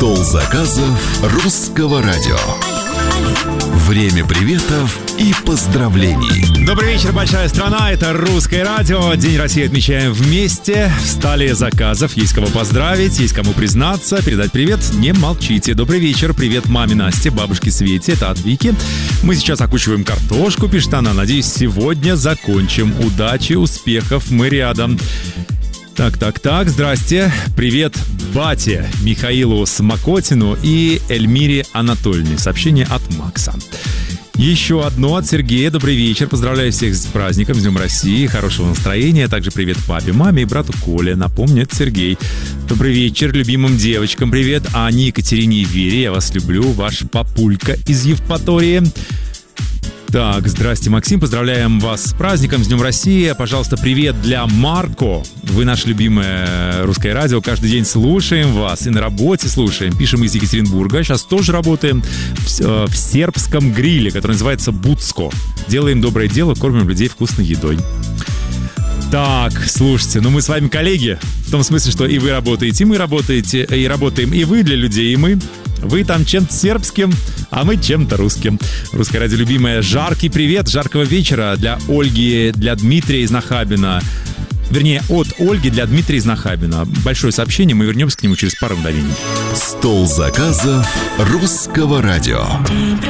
Стол заказов Русского радио. Время приветов и поздравлений. Добрый вечер, большая страна, это Русское радио. День России отмечаем вместе. Встали заказов, есть кого поздравить, есть кому признаться, передать привет. Не молчите. Добрый вечер, привет маме Насте, бабушке Свете, это от Вики. Мы сейчас окучиваем картошку, пишет она. Надеюсь, сегодня закончим. Удачи, успехов, мы рядом. Так, здрасте. Привет бате Михаилу Смокотину и Эльмире Анатольевне. Сообщение от Макса. Еще одно от Сергея. Добрый вечер. Поздравляю всех с праздником, с Днем России. Хорошего настроения. Также привет папе, маме и брату Коле. Напомню, это Сергей. Добрый вечер любимым девочкам. Привет Ане, Екатерине и Вере. Я вас люблю. Ваш папулька из Евпатории. Так, здрасте, Максим, поздравляем вас с праздником, с Днем России. Пожалуйста, привет для Марко. Вы наше любимое Русское радио. Каждый день слушаем вас и на работе слушаем. Пишем из Екатеринбурга. Сейчас тоже работаем в сербском гриле, который называется Буцко. Делаем доброе дело, кормим людей вкусной едой. Так, слушайте, мы с вами коллеги. В том смысле, что и вы работаете, и мы работаете, и работаем и вы для людей, и мы. Вы там чем-то сербским, а мы чем-то русским. Русское радио любимое. Жаркий привет, жаркого вечера для Ольги, для Дмитрия из Нахабина. Вернее, от Ольги для Дмитрия из Нахабина. Большое сообщение, мы вернемся к нему через пару мгновений. Стол заказов Русского радио.